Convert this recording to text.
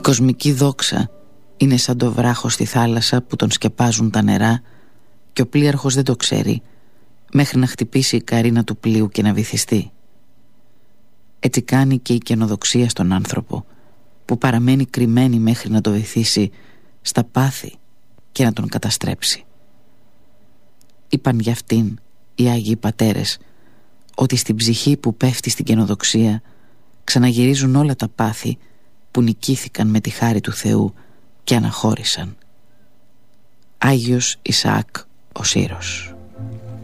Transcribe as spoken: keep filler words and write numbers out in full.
κοσμική δόξα είναι σαν το βράχο στη θάλασσα που τον σκεπάζουν τα νερά και ο πλοίαρχος δεν το ξέρει μέχρι να χτυπήσει η καρίνα του πλοίου και να βυθιστεί. Έτσι κάνει και η καινοδοξία στον άνθρωπο, που παραμένει κρυμμένη μέχρι να το βυθίσει στα πάθη και να τον καταστρέψει. Είπαν για αυτήν οι Άγιοι Πατέρες ότι στην ψυχή που πέφτει στην καινοδοξία ξαναγυρίζουν όλα τα πάθη που νικήθηκαν με τη χάρη του Θεού και αναχώρησαν. Άγιος Ισαάκ ο Σύρος.